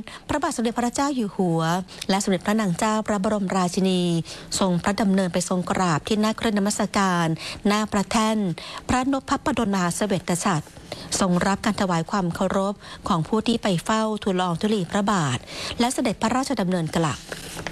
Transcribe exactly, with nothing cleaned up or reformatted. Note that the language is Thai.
พระบาทสมเด็จพระเจ้าอยู่หัวและสมเด็จพระนางเจ้าพระบรมราชินีทรงพระดำเนินไปทรงกราบที่หน้าเครื่องนมัสการหน้าพระแท่นพระนพพดลมหาเสวตฉัตรทรงรับการถวายความเคารพของผู้ที่ไปเฝ้าทูลละอองธุลีพระบาทและเสด็จพระราชดำเนินกลับ